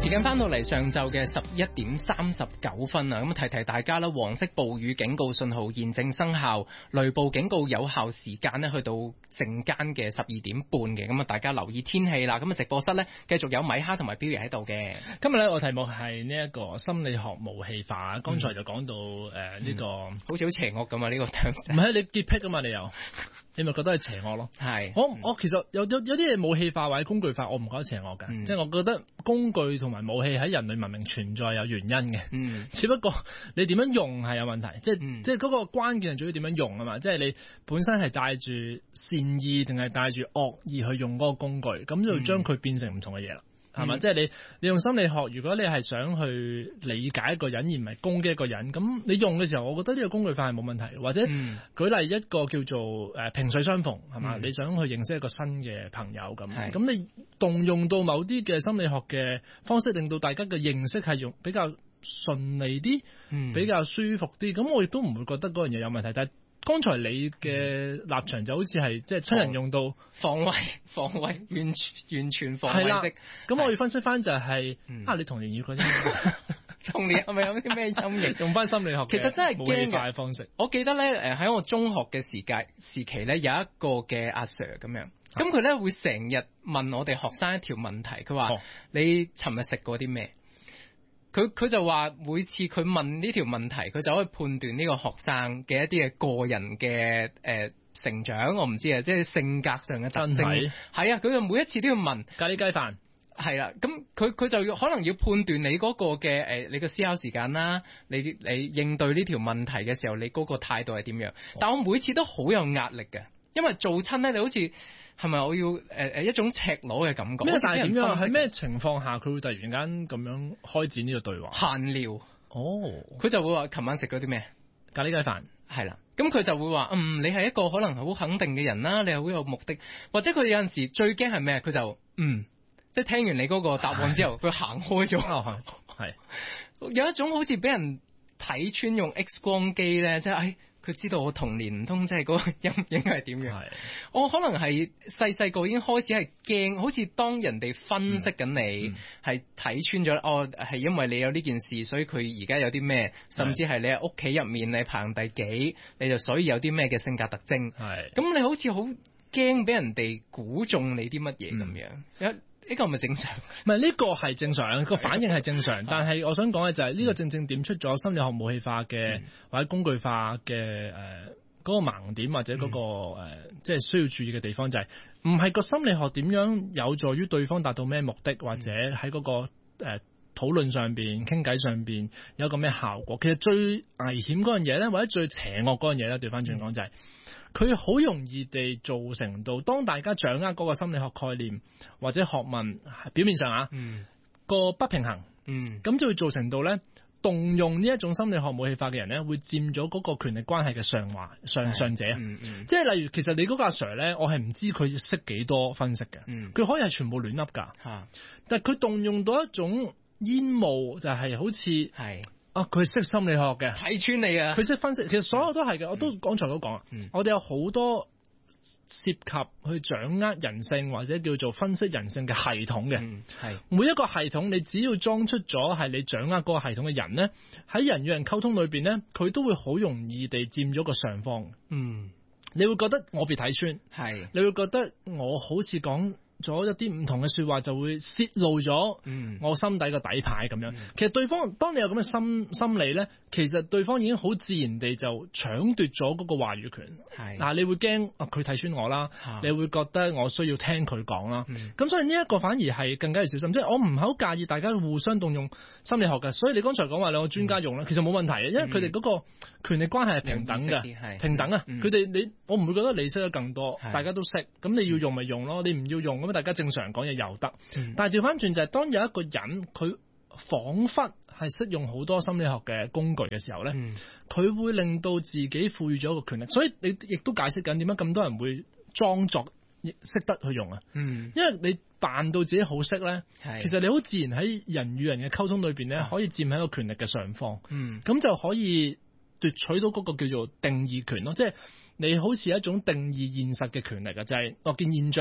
時間翻到嚟上晝嘅11:39啊，咁提提大家啦，黃色暴雨警告信號現正生效，雷暴警告有效時間呢去到陣間嘅12:30嘅，咁啊大家留意天氣啦。咁啊直播室呢繼續有米哈同埋標爺喺度嘅。 今日呢我題目係呢一個心理學武器化，剛才就講到呢個好似好邪惡咁啊呢個 term。 唔係你潔癖㗎嘛，你咪覺得係邪惡咯？係，我其實有啲嘢武器化或者工具化，我唔覺得邪惡㗎。即係我覺得工具同埋武器喺人類文明存在有原因嘅。只不過你點樣用係有問題。即係嗰個關鍵係主要點樣用啊嘛。即係你本身係帶住善意定係帶住惡意去用嗰個工具，咁就將佢變成唔同嘅嘢啦。係嘛？即係你用心理學，如果你係想去理解一個人而唔係攻擊一個人，咁你用嘅時候，我覺得呢個工具化係冇問題。或者舉例一個叫做萍水相逢，係嘛？你想去認識一個新嘅朋友咁你動用到某啲嘅心理學嘅方式，令到大家嘅認識係比較順利啲，比較舒服啲，咁我亦都唔會覺得嗰樣嘢有問題。但係剛才你嘅立場就好似係即係親人用到防衛，完全防衛式。 咁我要分析翻就係你童年遇過啲童年係咪有啲咩陰影？ 用翻心理學其實真係驚嘅方式。 我記得咧喺我中學嘅時期咧有一個嘅阿 Sir 咁樣，咁佢咧會成日問我哋學生一條問題，佢話你尋日食過啲咩？佢就話每次佢問呢條問題，佢就可以判斷呢個學生嘅一啲嘅個人嘅成長，我唔知啊，即係性格上嘅特徵。係啊，佢就每一次都要問咖喱雞飯。 係啦，咁佢就可能要判斷你嗰個嘅你個思考時間啦，你應對呢條問題嘅時候，你嗰個態度係點樣？但我每次都好有壓力嘅，因為做親咧，你好似係咪我要一種赤裸嘅感覺？ 但係點樣？喺咩情況下佢會突然間咁樣開展呢個對話？ 閒聊。佢就會話琴晚食咗啲咩？ 咖喱雞飯。 係啦，咁佢就會話你係一個可能好肯定嘅人啦，你係好有目的，或者佢有陣時最驚係咩？佢就即係聽完你嗰個答案之後，佢行開咗。係有一種好似俾人睇穿用 X 光機咧，即係佢知道我童年唔通即係嗰個陰影係點樣。我可能係細個已經開始係驚，好似當人哋分析緊你係睇穿咗，係因為你有呢件事，所以佢而家有啲咩，甚至係你喺屋企入面你排行第幾，你就所以有啲咩嘅性格特徵。咁你好似好驚俾人哋估中你啲乜嘢咁樣。呢個係咪正常？ 唔係，呢個係正常，個反應係正常。但係我想講嘅就係呢個正正點出咗心理學武器化嘅或者工具化嘅嗰個盲點，或者嗰個即係需要注意嘅地方，就係唔係個心理學點樣有助於對方達到咩目的，或者喺嗰個討論上邊、傾偈上邊有一個咩效果。其實最危險嗰樣嘢咧，或者最邪惡嗰樣嘢咧，對翻轉講就係佢好容易地造成到，當大家掌握嗰個心理學概念或者學問，表面上個不平衡，咁就會造成到咧，動用呢一種心理學武器化嘅人咧，會佔咗嗰個權力關係嘅上者。即係例如，其實你嗰個阿 Sir 咧，我係唔知佢識幾多分析嘅，佢可以係全部亂噏㗎。但係佢動用到一種煙霧，就係好似佢識心理學嘅， 睇穿你啊！ 佢識分析，其實所有都係嘅。我都剛才都講我哋有好多涉及去掌握人性或者叫做分析人性嘅系統嘅。每一個系統，你只要裝出咗係你掌握嗰個系統嘅人咧，喺人與人溝通裏邊咧，佢都會好容易地佔咗個上方。你會覺得我被睇穿，你會覺得我好似講咗一啲唔同嘅說話，就會泄露咗我心底個底牌咁樣。其實對方當你有咁嘅心理咧，其實對方已經好自然地就搶奪咗嗰個話語權。但係你會驚佢睇穿我啦，你會覺得我需要聽佢講啦。咁所以呢一個反而係更加要小心。即係我唔係好介意大家互相動用心理學嘅。所以你剛才講話兩個專家用啦，其實冇問題嘅，因為佢哋嗰個權力關係係平等嘅，平等啊。佢哋我唔會覺得你識得更多，大家都識，咁你要用咪用咯，你唔要用咁大家正常講嘢又得。但係調翻轉就係當有一個人佢彷彿係識用好多心理學嘅工具嘅時候咧，佢會令到自己賦予咗一個權力。所以你亦都解釋緊點解咁多人會裝作識得去用啊。因為你扮到自己好識咧，其實你好自然喺人與人嘅溝通裏邊咧，可以佔喺一個權力嘅上方。咁就可以奪取到嗰個叫做定義權咯，即係你好似一種定義現實嘅權力啊，就係我見現象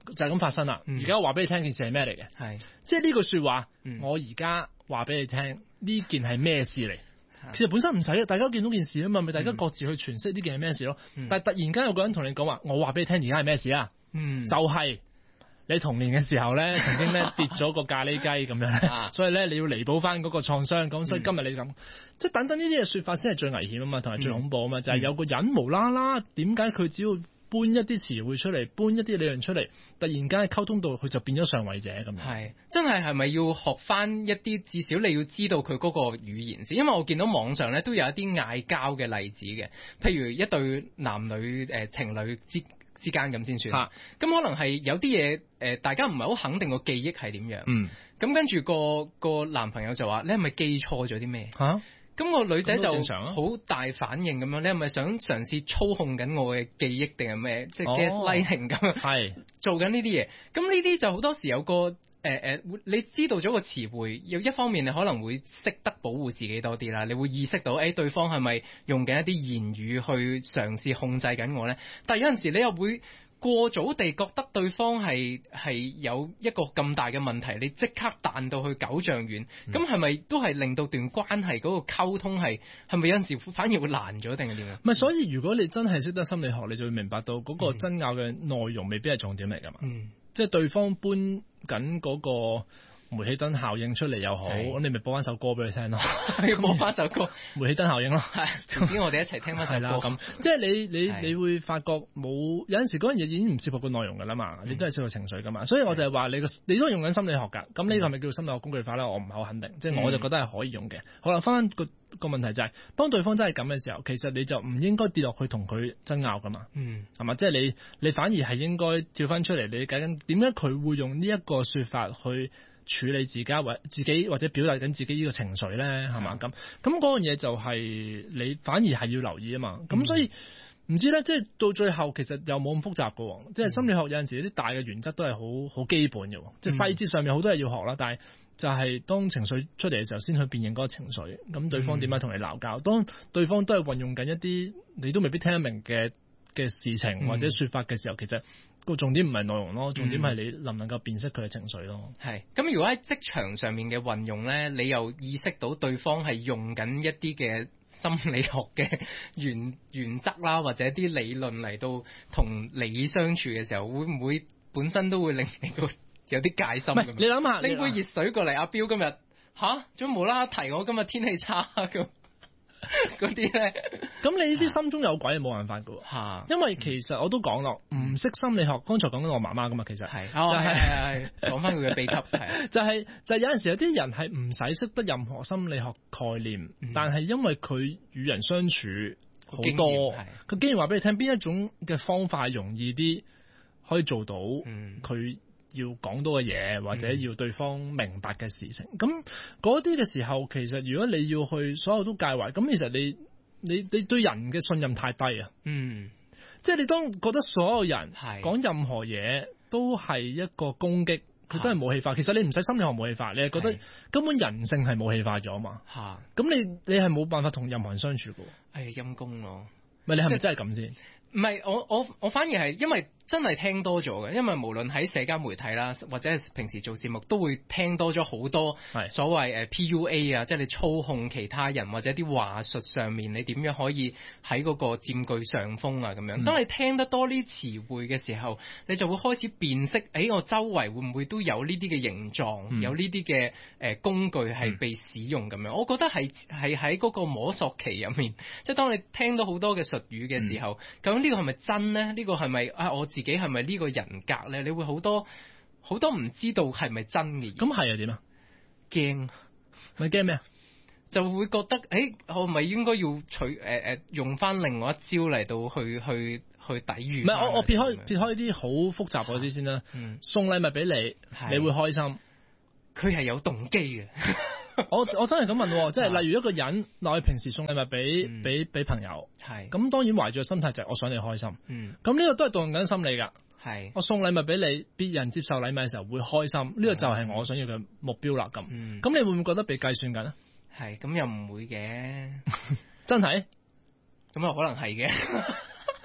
就係咁發生啦。而家我話俾你聽件事係咩嚟嘅？ 係即係呢句說話，我而家話俾你聽呢件係咩事嚟？其實本身唔使嘅，大家都見到件事啊嘛，咪大家各自去詮釋呢件係咩事咯。但係突然間有個人同你講話，我話俾你聽而家係咩事啊？就係你童年嘅時候咧，曾經咧跌咗個咖喱雞咁樣，所以咧你要彌補翻嗰個創傷，咁所以今日你咁，即係等等呢啲嘅說法先係最危險啊嘛，同埋最恐怖啊嘛，就係有個人無啦啦，點解佢只要搬一啲詞彙出嚟，搬一啲理論出嚟，突然間溝通到佢就變咗上位者咁樣。 係真係咪要學翻一啲？至少你要知道佢嗰個語言先，因為我見到網上咧都有一啲嗌交嘅例子嘅，譬如一對男女情侶之間咁先算。咁可能係有啲嘢大家唔係好肯定個記憶係點樣。咁跟住個男朋友就話：你係咪記錯咗啲咩？咁個女仔就好大反應咁樣，你係咪想嘗試操控緊我嘅記憶定係咩？即係 gaslighting 咁樣，係做緊呢啲嘢。咁呢啲就好多時有個你知道咗個詞彙，有一方面你可能會識得保護自己多啲啦，你會意識到對方係咪用緊一啲言語去嘗試控制緊我咧？但係有陣時你又會過早地覺得對方係有一個咁大嘅問題，你即刻彈到去九丈遠，咁係咪都係令到段關係嗰個溝通係咪有陣時反而會難咗定係點樣？ 唔係，所以如果你真係識得心理學，你就會明白到嗰個爭拗嘅內容未必係重點嚟㗎嘛。即係對方搬緊嗰個煤氣燈效應出嚟又好，你咪播翻首歌俾佢聽咯。 要播翻首歌， 煤氣燈效應咯。 遲啲我哋一齊聽翻首歌。 咁即係你會發覺冇有陣時嗰樣嘢已經唔涉及個內容㗎啦嘛，你都係涉及情緒㗎嘛。所以我就係話你都係用緊心理學㗎。咁呢個係咪叫心理學工具化咧？我唔係好肯定。即係我就覺得係可以用嘅。好啦，翻個問題就係，當對方真係咁嘅時候，其實你就唔應該跌落去同佢爭拗㗎嘛。係嘛？即係你反而係應該跳翻出嚟，你計緊點解佢會用呢一個説法去處理自己或者表達緊自己呢個情緒咧，係嘛？咁嗰樣嘢就係你反而係要留意啊嘛。咁所以唔知咧，即係到最後其實又冇咁複雜嘅。即係心理學有陣時啲大嘅原則都係好基本嘅。即係細節上面好多嘢要學啦，但係就係當情緒出嚟嘅時候，先去辨認嗰個情緒。咁對方點解同你鬧交？當對方都係運用緊一啲你都未必聽得明嘅事情或者説法嘅時候，其實個重點唔係內容咯，重點係你能唔能夠辨識佢嘅情緒咯。 係咁，如果喺職場上面嘅運用咧，你又意識到對方係用緊一啲嘅心理學嘅原則啦，或者啲理論嚟到同你相處嘅時候，會唔會本身都會令你有啲戒心？ 你諗下， 拎杯熱水過嚟，阿彪今日做無啦啦提我今日天氣差咁。嗰啲咧， 咁你呢啲心中有鬼係冇辦法噶，因為其實我都講咯，唔識心理學，剛才講緊我媽媽噶嘛，其實係就係講翻佢嘅秘笈，係就係有陣時有啲人係唔使識得任何心理學概念，但係因為佢與人相處好多，佢竟然話俾你聽邊一種嘅方法係容易啲可以做到佢要講到嘅嘢，或者要對方明白嘅事情，咁嗰啲嘅時候，其實如果你要去所有都介懷，咁其實你對人嘅信任太低啊。即係你當覺得所有人講任何嘢都係一個攻擊，佢都係武器化。其實你唔使心理學武器化，你係覺得根本人性係武器化咗嘛。咁你係冇辦法同任何人相處㗎。 陰公咯。 咪你係咪真係咁先？ 唔係，我反而係因為真係聽多咗嘅，因為無論喺社交媒體啦，或者係平時做節目都會聽多咗好多所謂PUA 啊，即係你操控其他人或者啲話術上面，你點樣可以喺嗰個佔據上風啊咁樣。當你聽得多呢詞彙嘅時候，你就會開始辨識，我周圍會唔會都有呢啲嘅形狀，有呢啲嘅工具係被使用咁樣。我覺得係喺嗰個摸索期入面，即係當你聽到好多嘅術語嘅時候，究竟呢個係咪真呢？呢個係咪我自己係咪呢個人格咧？你會好多唔知道係咪真嘅嘢。 咁係啊？點啊？驚咪驚咩啊？ 就會覺得我咪應該要用翻另外一招嚟到去抵禦。 唔係我撇開啲好複雜嗰啲先啦。送禮物俾你，你會開心。 佢係有動機嘅。 我真係咁問，即係例如一個人，我平時送禮物俾朋友，咁當然懷住個心態就係我想你開心。咁呢個都係動用緊心理㗎。我送禮物俾你，別人接受禮物嘅時候會開心，呢個就係我想要嘅目標啦。咁你會唔會覺得被計算緊咧？ 咁又唔會嘅。 真係？ 咁又可能係嘅。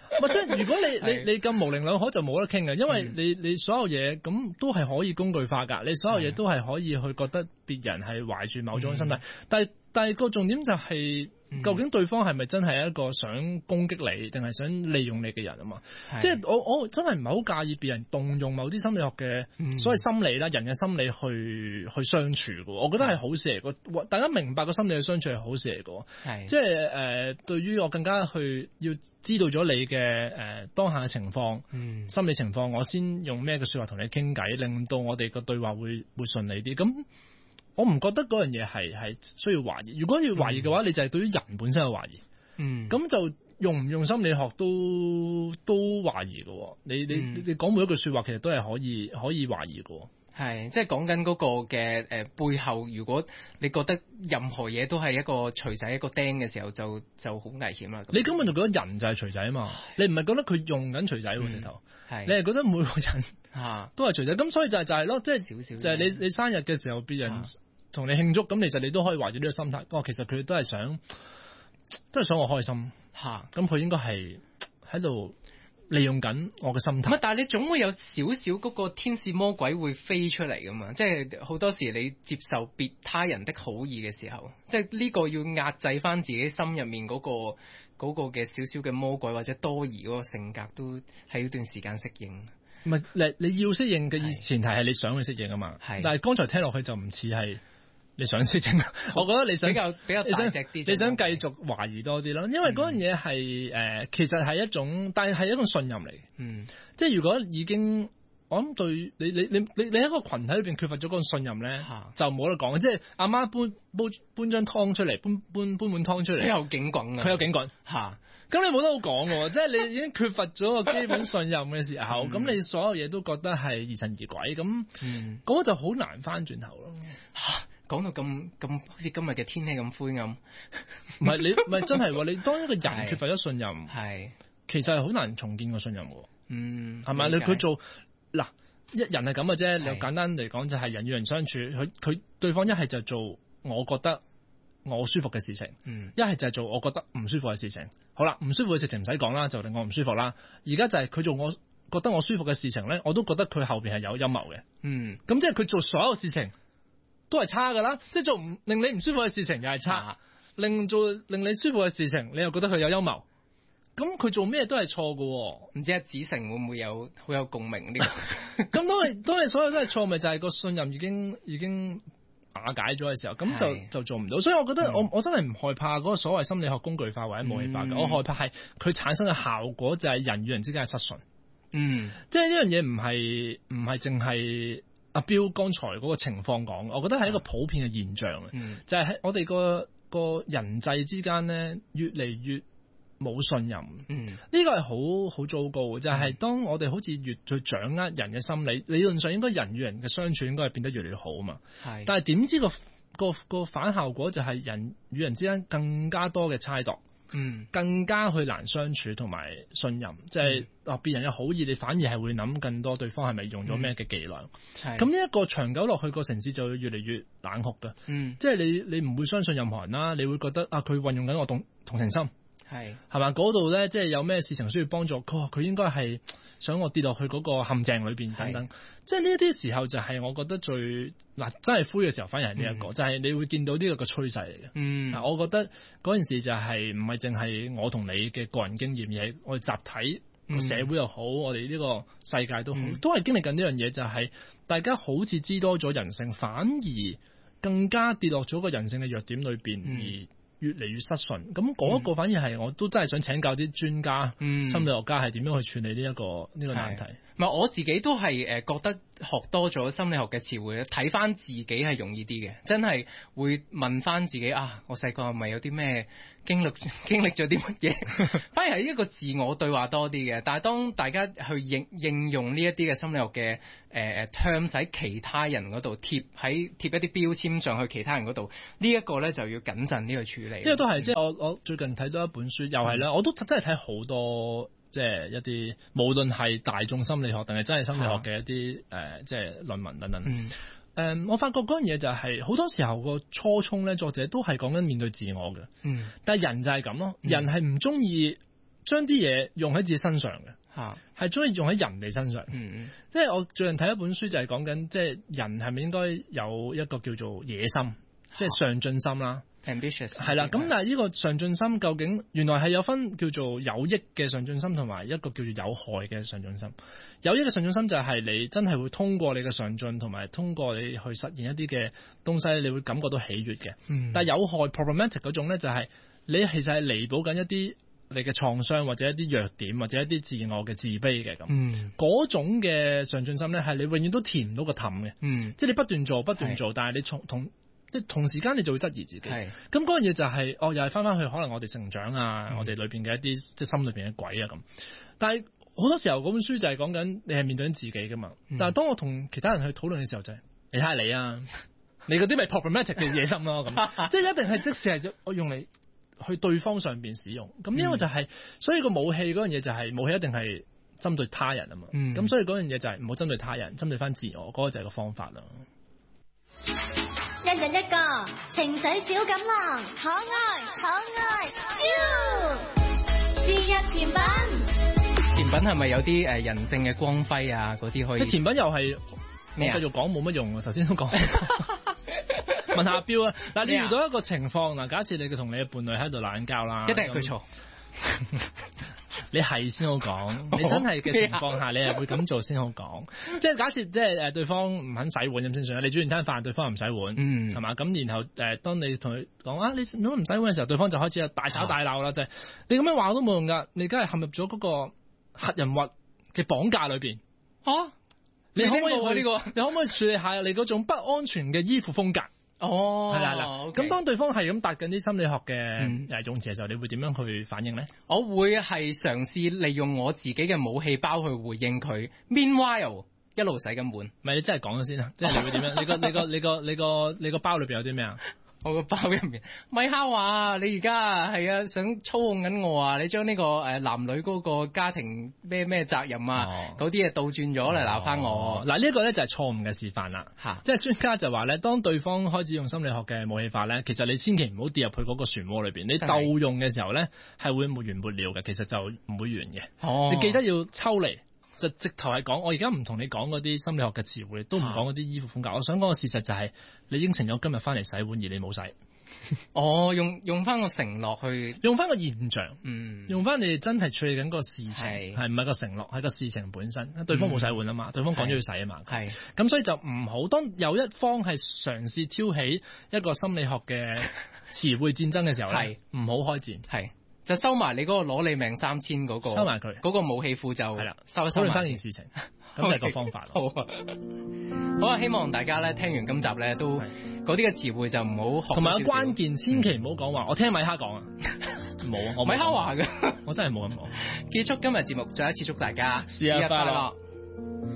即係如果你咁模棱兩可就冇得傾嘅，因為你所有嘢咁都係可以工具化㗎，你所有嘢都係可以去覺得別人係懷住某種心態，但係個重點就係、究竟對方係咪真係一個想攻擊你，定係想利用你嘅人啊嘛？即係我真係唔係好介意別人動用某啲心理學嘅所謂心理啦，人嘅心理去相處嘅，我覺得係好事嚟嘅。大家明白個心理嘅相處係好事嚟嘅，即係對於我更加去要知道咗你嘅當下嘅情況、心理情況，我先用咩嘅説話同你傾偈，令到我哋個對話會順利啲。咁我唔覺得嗰樣嘢係需要懷疑。如果要懷疑嘅話，你就係對於人本身有懷疑。咁就用唔用心理學都懷疑嘅。你講每一句説話，其實都係可以懷疑嘅。 係，即係講緊嗰個嘅背後，如果你覺得任何嘢都係一個錘仔一個釘嘅時候，就好危險啦。 你根本就覺得人就係錘仔啊嘛，你唔係覺得佢用緊錘仔喎直頭，你係覺得每個人都係錘仔。咁所以就係咯，即係少少就係你生日嘅時候，別人同你慶祝，咁其實你都可以懷住呢個心態。其實佢都係想我開心嚇，咁佢應該係喺度利用緊我嘅心態。 但係你總會有少少嗰個天使魔鬼會飛出嚟噶嘛？即係好多時你接受別他人的好意嘅時候，即係呢個要壓制翻自己心入面嗰個嘅少少嘅魔鬼或者多疑嗰個性格，都係要段時間適應。 唔係你要適應嘅前提係你想去適應啊嘛。但係剛才聽落去就唔似係你想適應。我覺得你想比較大隻啲，你想繼續懷疑多啲咯。因為嗰樣嘢係其實係一種，但係一種信任嚟。即係如果已經我諗對你喺個群體裏邊缺乏咗嗰個信任咧，就冇得講。即係阿媽搬張湯出嚟，搬碗湯出嚟， 佢有警棍啊！ 佢有警棍嚇。咁你冇得好講嘅喎，即係你已經缺乏咗個基本信任嘅時候，咁你所有嘢都覺得係疑神疑鬼，咁嗰個就好難翻轉頭咯。 講到咁好似今日嘅天氣咁灰暗， 唔係真係喎！你當一個人缺乏咗信任，其實係好難重建個信任嘅。係咪？佢做嗱一人係咁嘅啫。你簡單嚟講就係人與人相處，佢對方一係就做我覺得我舒服嘅事情，一係就係做我覺得唔舒服嘅事情。好啦，唔舒服嘅事情唔使講啦，就令我唔舒服啦。而家就係佢做我覺得我舒服嘅事情咧，我都覺得佢後邊係有陰謀嘅。咁即係佢做所有事情都係差噶啦，即係做令你唔舒服嘅事情又係差，令你舒服嘅事情你又覺得佢有陰謀，咁佢做咩都係錯噶。唔知阿子成會唔會好有共鳴呢個？咁當你所有都係錯，咪就係個信任已經瓦解咗嘅時候，咁就做唔到。所以我覺得我真係唔害怕嗰個所謂心理學工具化或者武器化嘅，我害怕係佢產生嘅效果就係人與人之間嘅失信。即係呢樣嘢唔係淨係阿標剛才嗰個情況講，我覺得係一個普遍嘅現象。就係喺我哋個人際之間咧，越嚟越冇信任。呢個係好糟糕嘅，就係當我哋好似越去掌握人嘅心理，理論上應該人與人嘅相處應該係變得越嚟越好啊嘛。但係點知個反效果就係人與人之間更加多嘅猜度，更加去難相處同埋信任。即係別人有好意，你反而係會諗更多對方係咪用咗咩嘅伎倆。咁呢一個長久落去，個城市就會越嚟越冷酷嘅。即係你唔會相信任何人啦，你會覺得佢運用緊我同情心。係嘛？嗰度咧，即係有咩事情需要幫助，佢應該係想我跌落去嗰個陷阱裏邊等等。即係呢一啲時候就係我覺得最真係灰嘅時候，反而係呢一個，就係你會見到呢個趨勢嚟嘅。我覺得嗰件事就係唔係淨係我同你嘅個人經驗，而係我哋集體個社會又好，我哋呢個世界都好，都係經歷緊呢樣嘢，就係大家好似知多咗人性，反而更加跌落咗個人性嘅弱點裏邊，而越嚟越失信。咁嗰一個反而係我都真係想請教啲專家、心理學家係點樣去處理呢個難題。唔係我自己都係覺得學多咗心理學嘅詞彙，睇翻自己係容易啲嘅，真係會問翻自己我細個係咪有啲咩經歷咗啲乜嘢？反而係一個自我對話多啲嘅。但係當大家去應用呢一啲嘅心理學嘅terms喺其他人嗰度貼一啲標籤上去其他人嗰度，呢一個咧就要謹慎呢個處理。呢個都係即係我最近睇咗一本書，又係咧，我都真係睇好多。即係一啲無論係大眾心理學定係真係心理學嘅一啲即係論文等等。我發覺嗰樣嘢就係好多時候個初衷咧，作者都係講緊面對自我嘅。但係人就係咁咯，人係唔中意將啲嘢用喺自己身上嘅，係中意用喺人哋身上。即係我最近睇一本書就係講緊，即係人係咪應該有一個叫做野心，即係上進心啦。 ambitious 係啦，咁但係呢個上進心究竟原來係有分叫做有益嘅上進心同埋一個叫做有害嘅上進心。有益嘅上進心就係你真係會通過你嘅上進同埋通過你去實現一啲嘅東西，你會感覺到喜悅嘅。但係有害 problematic 嗰種咧，就係你其實係彌補緊一啲你嘅創傷或者一啲弱點或者一啲自我嘅自卑嘅咁。嗰種嘅上進心咧，係你永遠都填唔到個氹嘅。即係你不斷做，但係你同時間你就會質疑自己，咁嗰樣嘢就係又係翻去可能我哋成長啊，我哋裏邊嘅一啲即係心裏邊嘅鬼啊咁。但係好多時候嗰本書就係講緊你係面對緊自己噶嘛。但係當我同其他人去討論嘅時候就係你睇下你啊，你嗰啲咪 problematic 嘅野心咯咁，即係一定係即使係我用嚟去對方上邊使用。咁因為就係所以個武器嗰樣嘢就係武器一定係針對他人啊嘛。咁所以嗰樣嘢就係唔好針對他人，針對翻自我，嗰個就係個方法啦。 一人一個情緒小錦囊，可愛，節日甜品。 甜品係咪有啲人性嘅光輝啊？嗰啲可以。 甜品又係咩啊？繼續講冇乜用啊！頭先都講。問下阿標啊，嗱，你遇到一個情況嗱，假設你同你嘅伴侶喺度鬧緊交啦， 一定係佢錯。 你係先好講，你真係嘅情況下，你係會咁做先好講。即係假設即係對方唔肯洗碗咁先算啦。你煮完餐飯，對方唔洗碗，係嘛？咁然後當你同佢講啊，你如果唔洗碗嘅時候，對方就開始大吵大鬧啦。就係你咁樣話都冇用㗎，你梗係陷入咗嗰個核人物嘅綁架裏邊。你可唔可以呢個？你可唔可以處理下你嗰種不安全嘅依附風格？係啦，咁當對方係咁答緊啲心理學嘅用詞嘅時候，你會點樣去反應咧？ 我會係嘗試利用我自己嘅武器包去回應佢。Meanwhile，一路洗緊碗。 唔係你真係講咗先啊！即係你會點樣？你個包裏邊有啲咩啊？ 我個包入面，米哈話你而家係啊想操控緊我啊！你將呢個男女嗰個家庭咩責任啊嗰啲嘢倒轉咗嚟鬧翻我。 嗱呢個咧就係錯誤嘅示範啦。即係專家就話咧，當對方開始用心理學嘅武器法咧，其實你千祈唔好跌入去嗰個漩渦裏邊。你鬥用嘅時候咧係會沒完沒了嘅，其實就唔會完嘅。你記得要抽離。就直頭係講，我而家唔同你講嗰啲心理學嘅詞彙，都唔講嗰啲依附風格。我想講嘅事實就係，你應承咗今日翻嚟洗碗，而你冇洗。 用翻個承諾去， 用翻個現象，用翻你哋真係處理緊個事情，係唔係個承諾，係個事情本身。對方冇洗碗啊嘛，對方講咗要洗啊嘛。咁所以就唔好，當有一方係嘗試挑起一個心理學嘅詞彙戰爭嘅時候咧，唔好開戰。 就收埋你嗰個攞你命3000嗰個， 收埋佢嗰個武器庫就係啦，收埋翻件事情，咁就係個方法。 好啊！希望大家咧聽完今集咧都嗰啲嘅詞彙就唔好學。 同埋有關鍵，千祈唔好講話。我聽米哈講啊，冇啊，我米哈話嘅， 我真係冇咁講。 結束今日節目，再一次祝大家試下快樂。